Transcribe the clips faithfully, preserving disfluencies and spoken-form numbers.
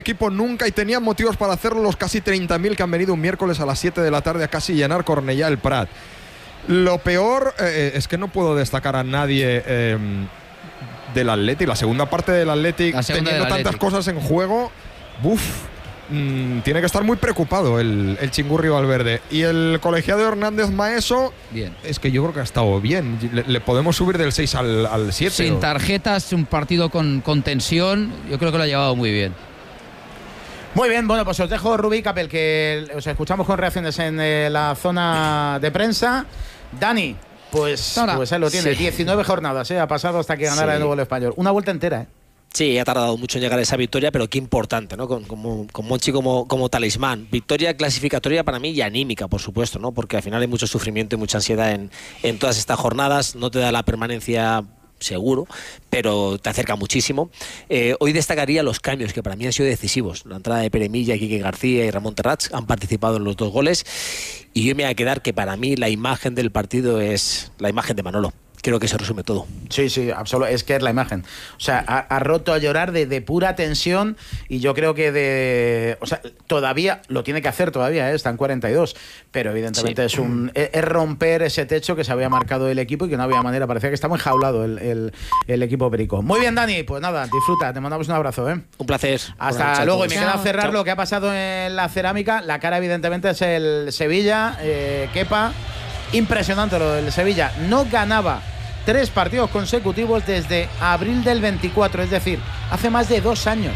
equipo nunca y tenían motivos para hacerlo los casi treinta mil que han venido un miércoles a las siete de la tarde a casi llenar Cornellá el Prat. Lo peor eh, es que no puedo destacar a nadie eh, del Athletic. La segunda parte del Athletic, teniendo del tantas Athletic. cosas en juego, uf, mmm, tiene que estar muy preocupado el, el Chingurri Valverde. Y el colegiado Hernández Maeso, bien. Es que yo creo que ha estado bien. Le, le podemos subir del seis al, al siete. Sin ¿o? tarjetas, un partido con, con tensión, yo creo que lo ha llevado muy bien. Muy bien, bueno, pues os dejo Rubí Capel, que os escuchamos con reacciones en eh, la zona de prensa. Dani, pues, pues ahí lo tiene, sí. diecinueve jornadas, ¿eh? Ha pasado hasta que ganara sí. de nuevo el Español. Una vuelta entera, ¿eh? Sí, ha tardado mucho en llegar a esa victoria, pero qué importante, ¿no? Con, con, con Monchi como, como talismán. Victoria clasificatoria para mí y anímica, por supuesto, ¿no? Porque al final hay mucho sufrimiento y mucha ansiedad en, en todas estas jornadas. No te da la permanencia seguro, pero te acerca muchísimo. Eh, hoy destacaría los cambios que para mí han sido decisivos. La entrada de Pere Milla, Quique García y Ramón Terrats han participado en los dos goles, y yo me voy a quedar que para mí la imagen del partido es la imagen de Manolo. Creo que se resume todo. Sí, sí, absolutamente. Es que es la imagen. O sea, ha, ha roto a llorar de, de pura tensión, y yo creo que de... O sea, todavía, lo tiene que hacer todavía, ¿eh? Está en cuarenta y dos, pero evidentemente sí. es un es, es romper ese techo que se había marcado el equipo y que no había manera. Parecía que estaba enjaulado el, el, el equipo perico. Muy bien, Dani, pues nada, disfruta, te mandamos un abrazo, ¿eh? Un placer. Hasta Buenas luego. noches. Y me queda cerrar Chao. lo que ha pasado en la cerámica. La cara evidentemente es el Sevilla, eh, Kepa. Impresionante lo del Sevilla. No ganaba tres partidos consecutivos desde abril del veinticuatro, es decir, hace más de dos años.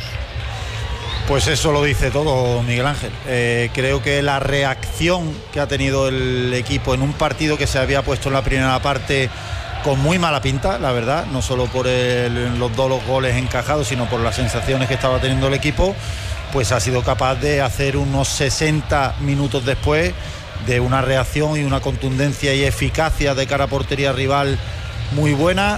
Pues eso lo dice todo, Miguel Ángel. Eh, creo que la reacción que ha tenido el equipo en un partido que se había puesto en la primera parte con muy mala pinta, la verdad, no solo por el, los dos los goles encajados, sino por las sensaciones que estaba teniendo el equipo, pues ha sido capaz de hacer unos sesenta minutos después de una reacción y una contundencia y eficacia de cara a portería rival muy buena.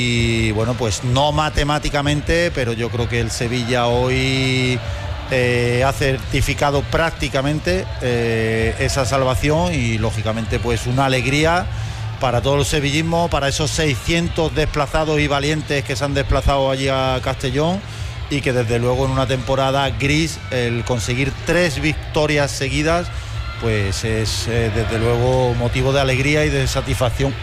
Y bueno, pues no matemáticamente, pero yo creo que el Sevilla hoy eh, ha certificado prácticamente eh, esa salvación, y lógicamente pues una alegría para todo el sevillismo, para esos seiscientos desplazados y valientes que se han desplazado allí a Castellón, y que desde luego en una temporada gris el conseguir tres victorias seguidas pues es eh, desde luego motivo de alegría y de satisfacción.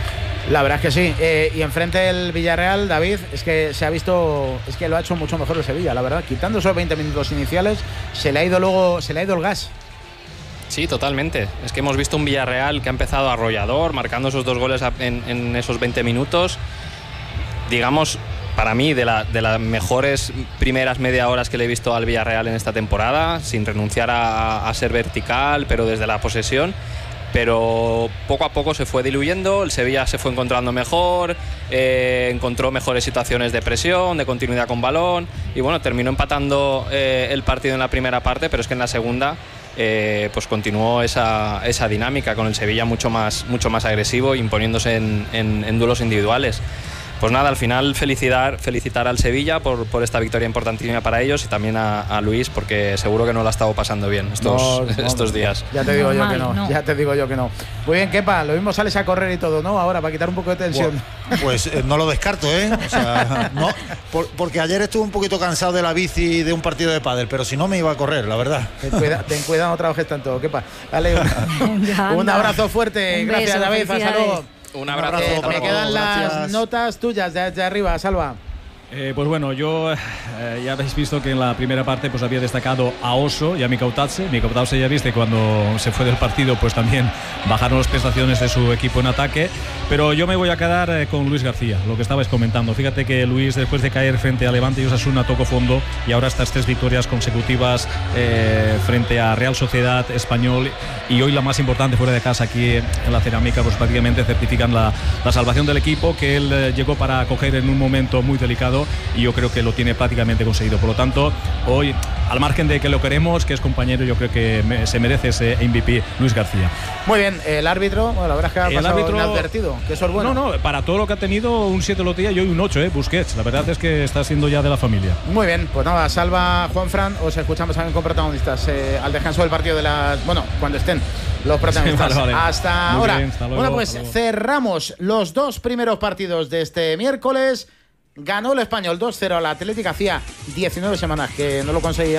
La verdad es que sí. Eh, y enfrente del Villarreal, David, es que se ha visto, es que lo ha hecho mucho mejor el Sevilla, la verdad. Quitando esos veinte minutos iniciales, se le ha ido luego, se le ha ido el gas. Sí, totalmente. Es que hemos visto un Villarreal que ha empezado arrollador, marcando esos dos goles en, en esos veinte minutos. Digamos, para mí, de, la, de las mejores primeras media horas que le he visto al Villarreal en esta temporada, sin renunciar a, a ser vertical, pero desde la posesión. Pero poco a poco se fue diluyendo, el Sevilla se fue encontrando mejor, eh, encontró mejores situaciones de presión, de continuidad con balón, y bueno, terminó empatando eh, el partido en la primera parte, pero es que en la segunda eh, pues continuó esa, esa dinámica con el Sevilla mucho más, mucho más agresivo, imponiéndose en, en, en duelos individuales. Pues nada, al final felicitar, felicitar al Sevilla por, por esta victoria importantísima para ellos, y también a, a Luis, porque seguro que no la ha estado pasando bien estos, no, no, estos días. Ya te digo yo que no, no, ya te digo yo que no. Muy bien, Kepa, lo mismo sales a correr y todo, ¿no? Ahora, para quitar un poco de tensión. Bueno, pues eh, no lo descarto, ¿eh? O sea, no, por, porque ayer estuve un poquito cansado de la bici y de un partido de pádel, pero si no me iba a correr, la verdad. Ten cuidado, ten cuidado, no trabajes tanto, Kepa. Dale, un, un abrazo fuerte, un gracias beso, David, hasta luego. Un abrazo. Eh, me quedan las Gracias. notas tuyas de, de arriba, Salva. Eh, pues bueno, yo eh, ya habéis visto que en la primera parte pues había destacado a Oso y a Mikautadze. Mikautadze, ya viste, cuando se fue del partido pues también bajaron las prestaciones de su equipo en ataque, pero yo me voy a quedar eh, con Luis García, lo que estabais comentando. Fíjate que Luis, después de caer frente a Levante y Osasuna, tocó fondo, y ahora estas tres victorias consecutivas eh, frente a Real Sociedad, Español, y hoy la más importante fuera de casa aquí en la Cerámica, pues prácticamente certifican la, la salvación del equipo que él eh, llegó para coger en un momento muy delicado, y yo creo que lo tiene prácticamente conseguido. Por lo tanto, hoy, al margen de que lo queremos, que es compañero, yo creo que me, se merece ese M V P Luis García. Muy bien, el árbitro, bueno, la verdad es que ha el pasado árbitro, inadvertido, que eso es bueno. No, no, para todo lo que ha tenido, un siete lo tenía, y hoy un ocho, eh, Busquets. La verdad es que está siendo ya de la familia. Muy bien, pues nada, Salva, Juanfran, os escuchamos también con protagonistas eh, al descanso del partido de las... Bueno, cuando estén los protagonistas. Sí, vale, vale. Hasta Muy ahora. Bien, hasta luego, bueno, pues cerramos los dos primeros partidos de este miércoles. Ganó el Español dos cero a la Atlético, hacía diecinueve semanas que no lo conseguía.